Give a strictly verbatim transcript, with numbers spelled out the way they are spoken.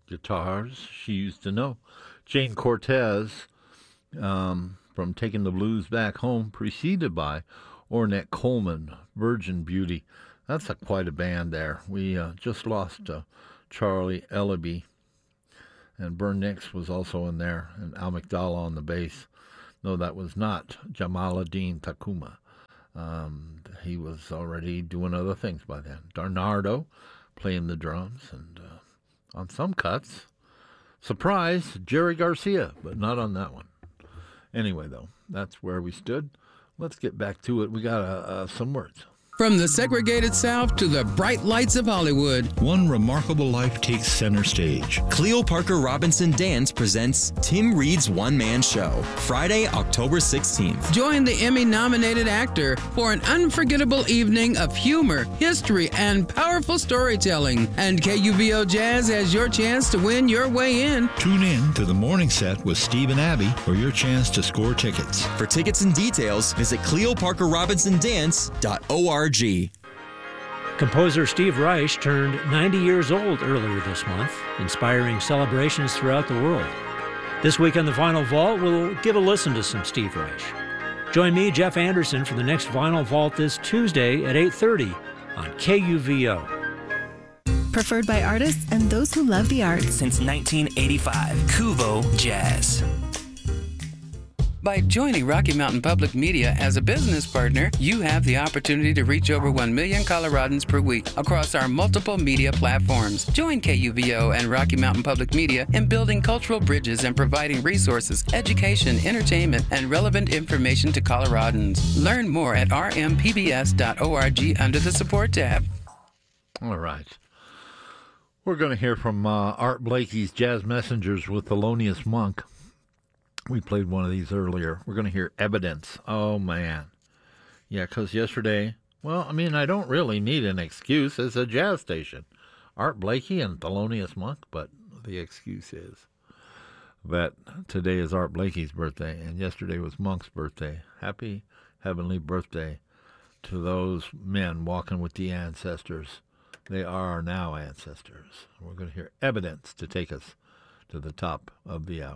guitars she used to know. Jane Cortez, um, from Taking the Blues Back Home, preceded by Ornette Coleman, Virgin Beauty. That's a, quite a band there. We uh, just lost uh, Charlie Ellaby, and Bern Nix was also in there, and Al McDowell on the bass. No, that was not Jamaluddin Takuma. Um, he was already doing other things by then. Darnardo playing the drums, and uh, on some cuts, surprise, Jerry Garcia, but not on that one. Anyway, though, that's where we stood. Let's get back to it. We got uh, uh, some words. From the segregated South to the bright lights of Hollywood, one remarkable life takes center stage. Cleo Parker Robinson Dance presents Tim Reed's One Man Show, Friday, October sixteenth. Join the Emmy-nominated actor for an unforgettable evening of humor, history, and powerful storytelling. And K U V O Jazz has your chance to win your way in. Tune in to the morning set with Steve and Abby for your chance to score tickets. For tickets and details, visit cleo parker robinson dance dot org. Composer Steve Reich turned ninety years old earlier this month, inspiring celebrations throughout the world. This week on the Vinyl Vault, we'll give a listen to some Steve Reich. Join me, Jeff Anderson, for the next Vinyl Vault this Tuesday at eight thirty on K U V O. Preferred by artists and those who love the arts. Since nineteen eighty-five, Kuvo Jazz. By joining Rocky Mountain Public Media as a business partner, you have the opportunity to reach over one million Coloradans per week across our multiple media platforms. Join K U V O and Rocky Mountain Public Media in building cultural bridges and providing resources, education, entertainment, and relevant information to Coloradans. Learn more at r m p b s dot org under the support tab. All right. We're going to hear from uh, Art Blakey's Jazz Messengers with Thelonious Monk. We played one of these earlier. We're going to hear Evidence. Oh, man. Yeah, because yesterday, well, I mean, I don't really need an excuse. It's a jazz station. Art Blakey and Thelonious Monk, but the excuse is that today is Art Blakey's birthday, and yesterday was Monk's birthday. Happy heavenly birthday to those men walking with the ancestors. They are now ancestors. We're going to hear Evidence to take us to the top of the hour.